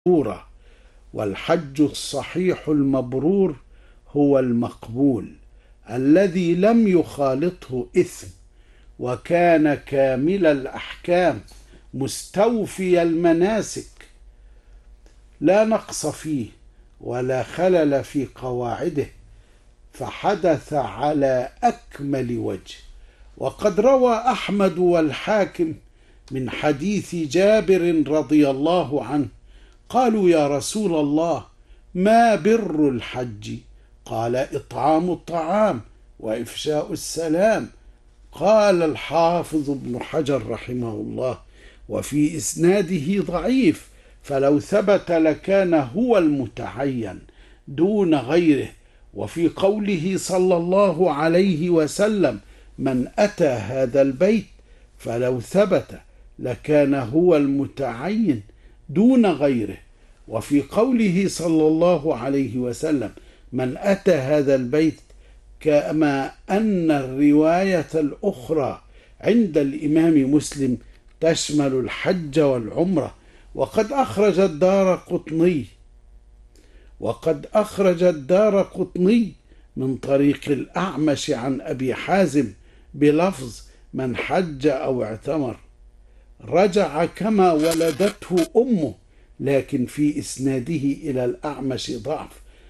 المبرورة، والحج الصحيح المبرور هو المقبول الذي لم يخالطه إثم، وكان كامل الأحكام مستوفي المناسك، لا نقص فيه ولا خلل في قواعده، فحدث على أكمل وجه. وقد روى أحمد والحاكم من حديث جابر رضي الله عنه قالوا: يا رسول الله، ما بر الحج؟ قال: إطعام الطعام وإفشاء السلام. قال الحافظ ابن حجر رحمه الله: وفي إسناده ضعيف، فلو ثبت لكان هو المتعين دون غيره. وفي قوله صلى الله عليه وسلم: من أتى هذا البيت، فلو ثبت لكان هو المتعين دون غيره. وفي قوله صلى الله عليه وسلم: من أتى هذا البيت، كما أن الرواية الأخرى عند الإمام مسلم تشمل الحج والعمرة. وقد أخرج الدارقطني من طريق الأعمش عن أبي حازم بلفظ: من حج أو اعتمر رجع كما ولدته أمه، لكن في إسناده إلى الأعمش ضعف.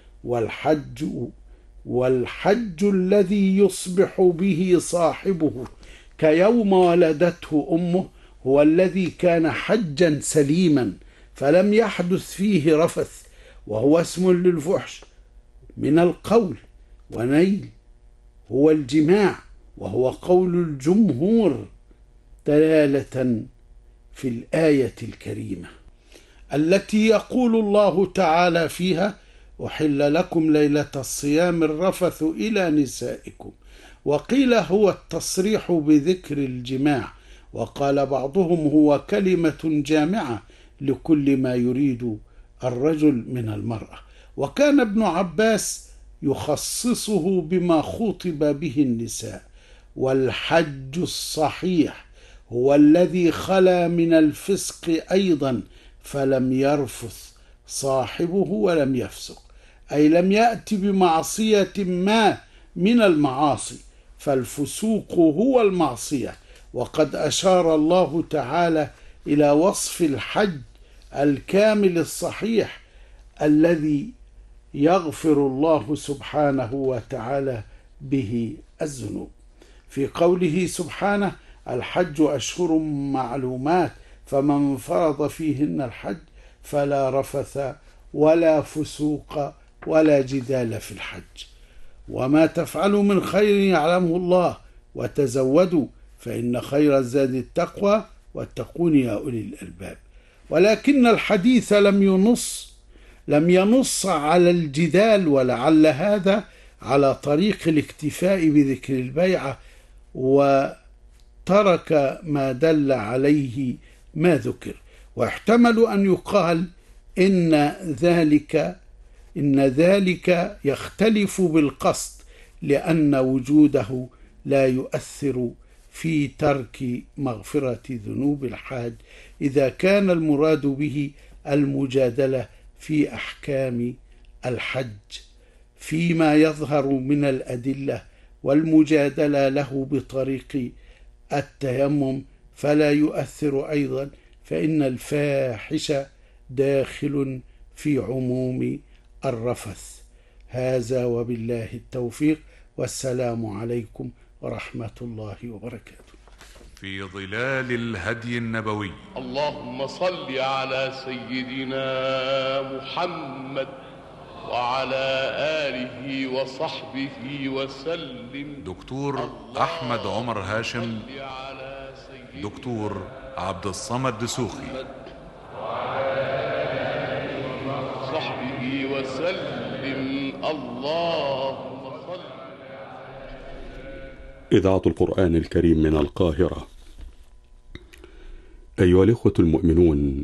والحج الذي يصبح به صاحبه كيوم ولدته أمه هو الذي كان حجا سليما فلم يحدث فيه رفث، وهو اسم للفحش من القول، ونيل هو الجماع، وهو قول الجمهور دلالة في الآية الكريمة التي يقول الله تعالى فيها: أحل لكم ليلة الصيام الرفث إلى نسائكم. وقيل هو التصريح بذكر الجماع، وقال بعضهم هو كلمة جامعة لكل ما يريد الرجل من المرأة. وكان ابن عباس يخصصه بما خطب به النساء. والحج الصحيح هو الذي خلا من الفسق أيضا، فلم يرفث صاحبه ولم يفسق، أي لم يأتي بمعصية ما من المعاصي، فالفسوق هو المعصية. وقد أشار الله تعالى إلى وصف الحج الكامل الصحيح الذي يغفر الله سبحانه وتعالى به الذنوب، في قوله سبحانه: الحج أشهر معلومات، فمن فرض فيهن الحج فلا رفث ولا فسوق ولا جدال في الحج. وما تفعلوا من خير يعلمه الله، وتزودوا فإن خير الزاد التقوى، واتقون يا أولي الألباب. ولكن الحديث لم ينص على الجدال، ولعل هذا على طريق الاكتفاء بذكر البيعة، وترك ما دل عليه ما ذكر. واحتمل أن يقال إن ذلك يختلف بالقصد، لأن وجوده لا يؤثر في ترك مغفرة ذنوب الحاج إذا كان المراد به المجادلة في أحكام الحج فيما يظهر من الأدلة، والمجادلة له بطريق التيمم فلا يؤثر أيضا، فإن الفاحش داخل في عموم الرفث. هذا وبالله التوفيق، والسلام عليكم ورحمة الله وبركاته. في ظلال الهدي النبوي. اللهم صل على سيدنا محمد وعلى آله وصحبه وسلم. دكتور أحمد عمر هاشم، دكتور عبد الصمد دسوخي، صحبه وسلم. اللهم صل. إذاعة القرآن الكريم من القاهرة. أيها الإخوة المؤمنون،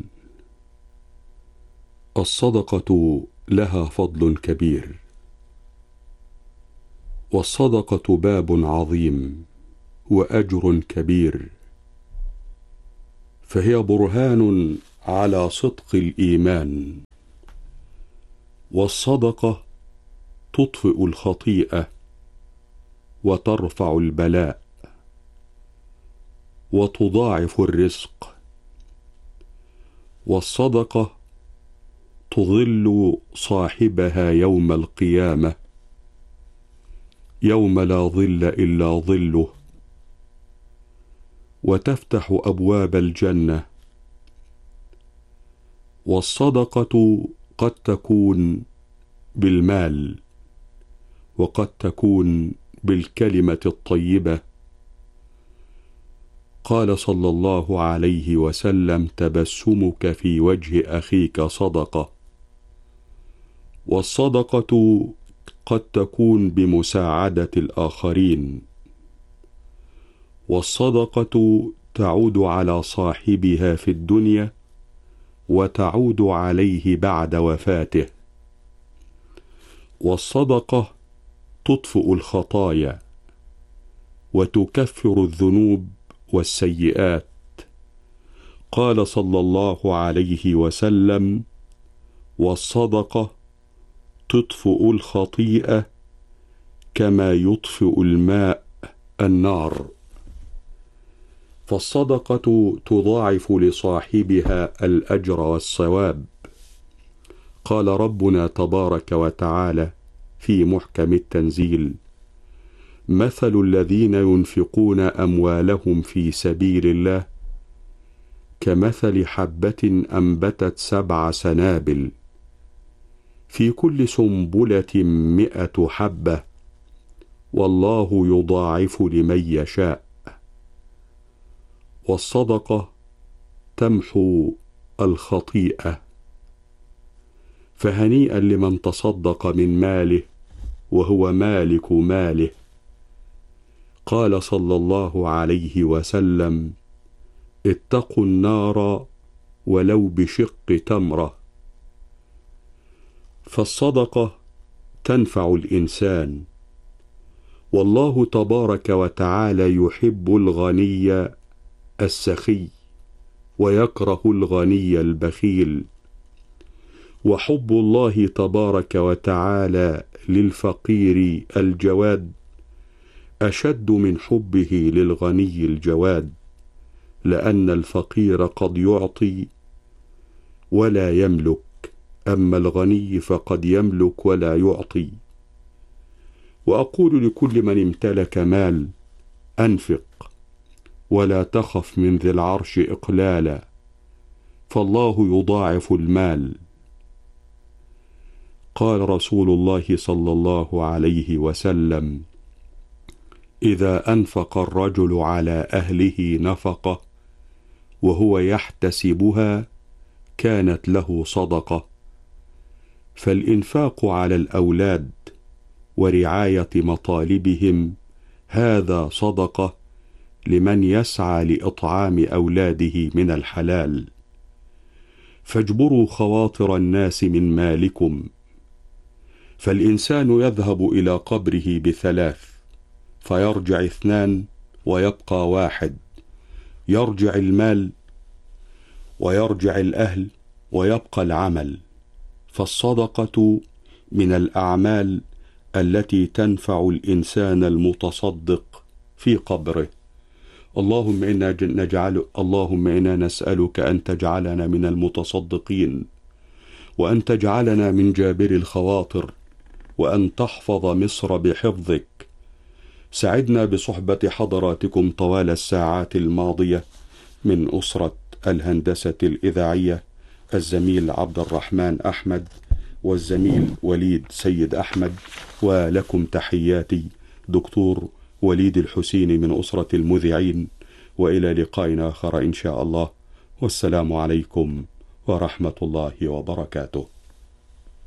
الصدقة لها فضل كبير، والصدقة باب عظيم وأجر كبير، فهي برهان على صدق الإيمان. والصدقة تطفئ الخطيئة وترفع البلاء وتضاعف الرزق. والصدقة تظل صاحبها يوم القيامة يوم لا ظل إلا ظله، وتفتح أبواب الجنة. والصدقة قد تكون بالمال، وقد تكون بالكلمة الطيبة. قال صلى الله عليه وسلم: تبسمك في وجه أخيك صدقة. والصدقة قد تكون بمساعدة الآخرين. والصدقة تعود على صاحبها في الدنيا وتعود عليه بعد وفاته. والصدقة تطفئ الخطايا وتكفر الذنوب والسيئات. قال صلى الله عليه وسلم: والصدقة تطفئ الخطيئة كما يطفئ الماء النار. فالصدقة تضاعف لصاحبها الأجر والثواب. قال ربنا تبارك وتعالى في محكم التنزيل: مثل الذين ينفقون أموالهم في سبيل الله كمثل حبة أنبتت 7 سنابل في كل سنبلة 100 حبة والله يضاعف لمن يشاء. والصدقة تمحو الخطيئة. فهنيئا لمن تصدق من ماله وهو مالك ماله. قال صلى الله عليه وسلم: اتقوا النار ولو بشق تمرة. فالصدقة تنفع الإنسان. والله تبارك وتعالى يحب الغني السخي ويكره الغني البخيل. وحب الله تبارك وتعالى للفقير الجواد أشد من حبه للغني الجواد، لأن الفقير قد يعطي ولا يملك، أما الغني فقد يملك ولا يعطي. وأقول لكل من امتلك مال: أنفق ولا تخف من ذي العرش إقلالا، فالله يضاعف المال. قال رسول الله صلى الله عليه وسلم: إذا أنفق الرجل على أهله نفقة وهو يحتسبها كانت له صدقة. فالإنفاق على الأولاد ورعاية مطالبهم هذا صدقة لمن يسعى لإطعام أولاده من الحلال. فاجبروا خواطر الناس من مالكم. فالإنسان يذهب إلى قبره ب3 فيرجع 2 ويبقى 1. يرجع المال ويرجع الأهل ويبقى العمل. فالصدقة من الأعمال التي تنفع الإنسان المتصدق في قبره. اللهم إنا نسألك أن تجعلنا من المتصدقين، وأن تجعلنا من جابر الخواطر، وأن تحفظ مصر بحفظك. سعدنا بصحبة حضراتكم طوال الساعات الماضية من أسرة الهندسة الإذاعية، الزميل عبد الرحمن أحمد والزميل وليد سيد أحمد. ولكم تحياتي دكتور وليد الحسيني من أسرة المذيعين، وإلى لقاء آخر إن شاء الله، والسلام عليكم ورحمة الله وبركاته.